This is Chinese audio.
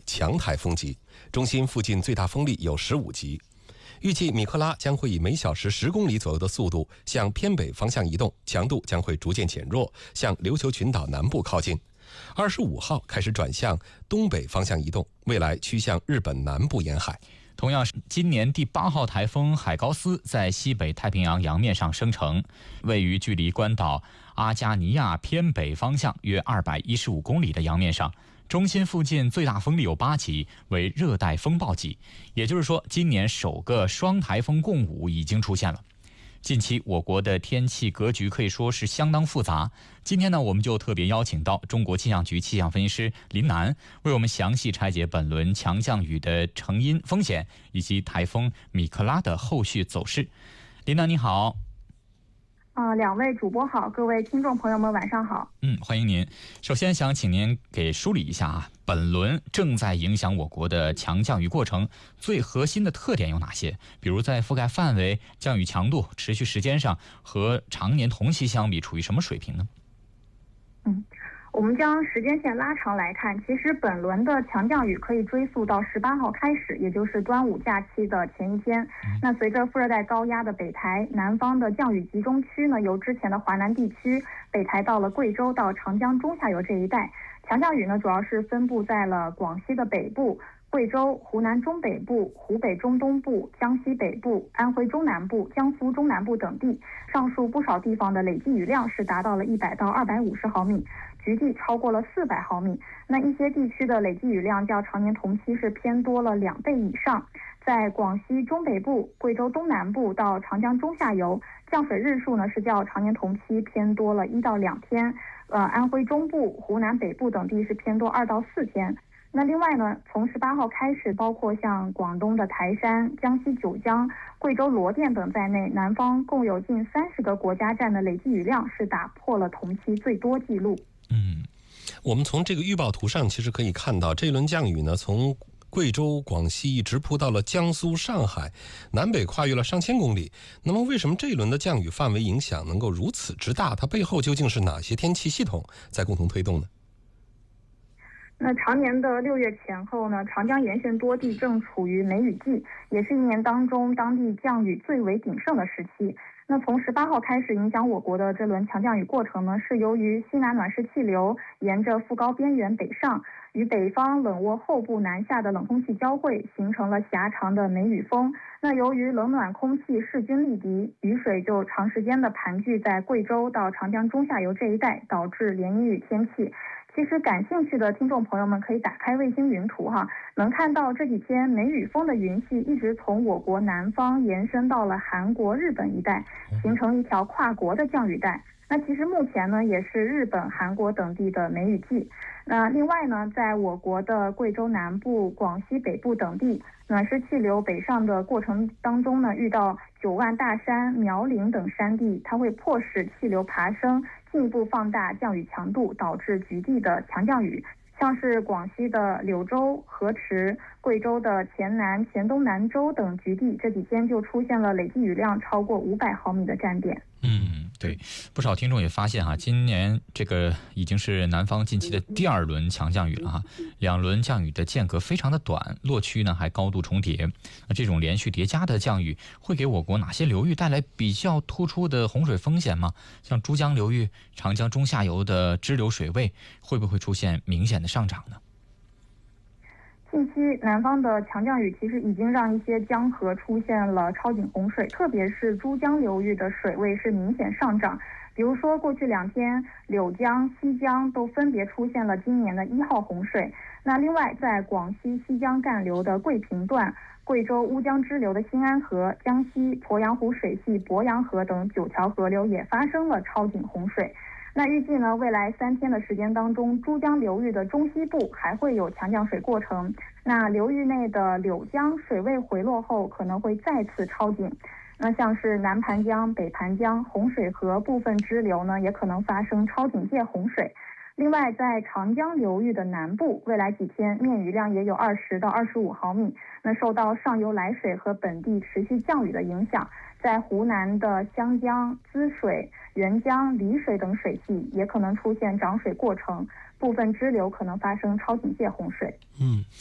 强台风级，中心附近最大风力有15级。预计米克拉将会以每小时10公里左右的速度向偏北方向移动，强度将会逐渐减弱，向琉球群岛南部靠近。25号开始转向东北方向移动，未来趋向日本南部沿海。 同样是今年第8号台风海高斯在西北太平洋洋面上生成，位于距离关岛阿加尼亚偏北方向约215公里的洋面上，中心附近最大风力有8级，为热带风暴级。也就是说，今年首个双台风共舞已经出现了。近期我国的天气格局可以说是相当复杂。今天呢，我们就特别邀请到中国气象局气象分析师林楠，为我们详细拆解本轮强降雨的成因、风险以及台风米克拉的后续走势。林楠你好。 两位主播好，各位听众朋友们晚上好。 欢迎您。首先想请您给梳理一下本轮正在影响我国的强降雨过程最核心的特点有哪些？比如在覆盖范围、降雨强度、持续时间上和常年同期相比处于什么水平呢？ 我们将时间线拉长来看，其实本轮的强降雨可以追溯到18号开始，也就是端午假期的前一天。那随着副热带高压的北抬，南方的降雨集中区呢，由之前的华南地区北抬到了贵州到长江中下游这一带。强降雨呢，主要是分布在了广西的北部、贵州、湖南中北部、湖北中东部、江西北部、安徽中南部、江苏中南部等地。上述不少地方的累计雨量是达到了100到250毫米。局地超过了400毫米，那一些地区的累计雨量较常年同期是偏多了2倍以上。在广西中北部、贵州东南部到长江中下游，降水日数呢是较常年同期偏多了1到2天。安徽中部、湖南北部等地是偏多2到4天。那另外呢，从18号开始，包括像广东的台山、江西九江、贵州罗甸等在内，南方共有近30个国家站的累计雨量是打破了同期最多纪录。 我们从这个预报图上其实可以看到，这一轮降雨呢，从贵州、广西一直扑到了江苏、上海，南北跨越了上千公里。那么为什么这一轮的降雨范围影响能够如此之大？它背后究竟是哪些天气系统在共同推动呢？ 那常年的6月前后呢，长江沿线多地正处于梅雨季，也是一年当中当地降雨最为鼎盛的时期。那从18号开始影响我国的这轮强降雨过程呢，是由于西南暖湿气流沿着副高边缘北上，与北方冷涡后部南下的冷空气交汇，形成了狭长的梅雨锋。那由于冷暖空气势均力敌，雨水就长时间的盘踞在贵州到长江中下游这一带，导致连阴雨天气。其实感兴趣的听众朋友们可以打开卫星云图能看到这几天梅雨锋的云系一直从我国南方延伸到了韩国、日本一带，形成一条跨国的降雨带。那其实目前呢，也是日本、韩国等地的梅雨季。那另外呢，在我国的贵州南部、广西北部等地，暖湿气流北上的过程当中呢，遇到9万大山、苗岭等山地，它会迫使气流爬升，进一步放大降雨强度，导致局地的强降雨。像是广西的柳州、河池、贵州的黔南、黔东南州等局地，这几天就出现了累计雨量超过500毫米的站点。 对，不少听众也发现今年这个已经是南方近期的第2轮强降雨了2轮降雨的间隔非常的短，落区呢还高度重叠。那这种连续叠加的降雨会给我国哪些流域带来比较突出的洪水风险吗？像珠江流域、长江中下游的支流水位会不会出现明显的上涨呢？ 近期南方的强降雨其实已经让一些江河出现了超警洪水，特别是珠江流域的水位是明显上涨。比如说过去2天，柳江、西江都分别出现了今年的1号洪水。那另外在广西西江干流的桂平段、贵州乌江支流的新安河、江西鄱阳湖水系鄱阳河等9条河流也发生了超警洪水。那预计呢，未来3天的时间当中，珠江流域的中西部还会有强降水过程。那流域内的柳江水位回落后，可能会再次超警。那像是南盘江、北盘江、洪水河部分支流呢，也可能发生超警戒洪水。另外，在长江流域的南部，未来几天面雨量也有20到25毫米。那受到上游来水和本地持续降雨的影响，在湖南的湘江、滋水、沅江、丽水等水系也可能出现涨水过程，部分支流可能发生超警戒洪水。